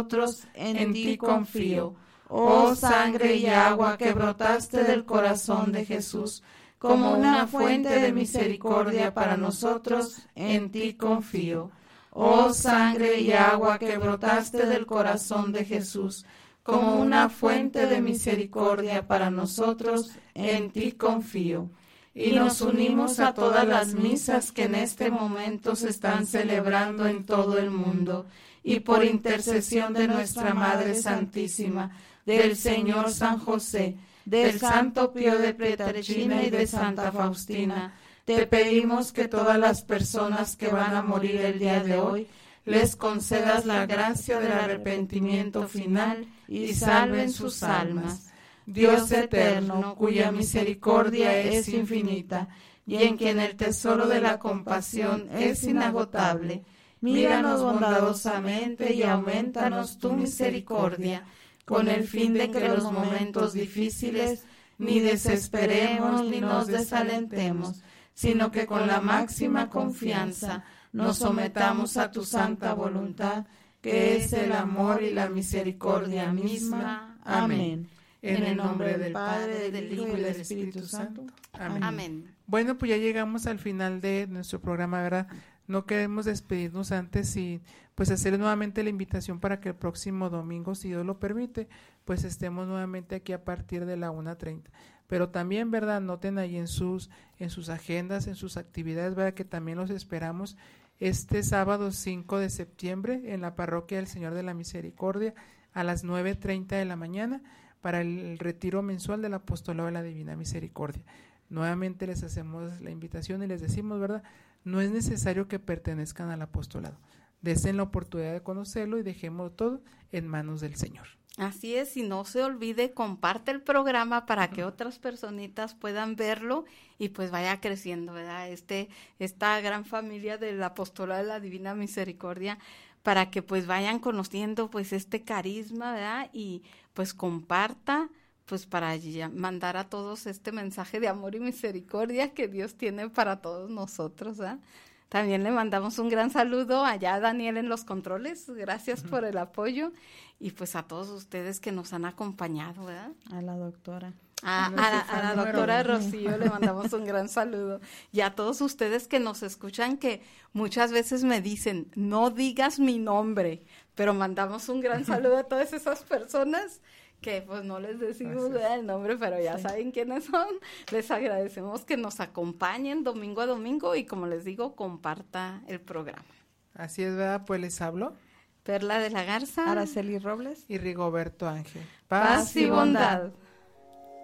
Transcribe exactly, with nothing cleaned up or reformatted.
nosotros, en ti confío. Oh sangre y agua que brotaste del corazón de Jesús, como una fuente de misericordia para nosotros, en ti confío. Oh sangre y agua que brotaste del corazón de Jesús, como una fuente de misericordia para nosotros, en ti confío. Y nos unimos a todas las misas que en este momento se están celebrando en todo el mundo, y por intercesión de nuestra Madre Santísima, del Señor San José, del Santo Pío de Pietrelcina y de Santa Faustina, te pedimos que todas las personas que van a morir el día de hoy, les concedas la gracia del arrepentimiento final y salven sus almas. Dios eterno, cuya misericordia es infinita, y en quien el tesoro de la compasión es inagotable, míranos bondadosamente y aumentanos tu misericordia, con el fin de que en los momentos difíciles ni desesperemos ni nos desalentemos, sino que con la máxima confianza nos sometamos a tu santa voluntad, que es el amor y la misericordia misma. Amén. En el nombre del Padre, del Hijo y del Espíritu Santo. Amén. Amén. Bueno, pues ya llegamos al final de nuestro programa, ¿verdad? No queremos despedirnos antes y pues hacer nuevamente la invitación para que el próximo domingo, si Dios lo permite, pues estemos nuevamente aquí a partir de la una treinta. Pero también, ¿verdad? Noten ahí en sus, en sus agendas, en sus actividades, ¿verdad? Que también los esperamos este sábado cinco de septiembre en la Parroquia del Señor de la Misericordia a las nueve treinta de la mañana para el retiro mensual del Apostolado de la Divina Misericordia. Nuevamente les hacemos la invitación y les decimos, ¿verdad? No es necesario que pertenezcan al apostolado. Desen la oportunidad de conocerlo y dejemos todo en manos del Señor. Así es, y no se olvide, comparte el programa para que otras personitas puedan verlo y pues vaya creciendo, ¿verdad? Este, esta gran familia del Apostolado de la Divina Misericordia, para que pues vayan conociendo pues este carisma, ¿verdad? Y pues comparta, pues para mandar a todos este mensaje de amor y misericordia que Dios tiene para todos nosotros, ¿verdad? También le mandamos un gran saludo allá a Daniel en los controles, gracias por el apoyo, y pues a todos ustedes que nos han acompañado, ¿verdad? A la doctora. A, a, la, a la doctora Rocío le mandamos un gran saludo, y a todos ustedes que nos escuchan, que muchas veces me dicen, no digas mi nombre, pero mandamos un gran saludo a todas esas personas que pues no les decimos el nombre, pero ya sí saben quiénes son. Les agradecemos que nos acompañen domingo a domingo y, como les digo, comparta el programa. Así es, ¿verdad? Pues les hablo Perla de la Garza, Araceli Robles y Rigoberto Ángel. Paz, Paz y bondad.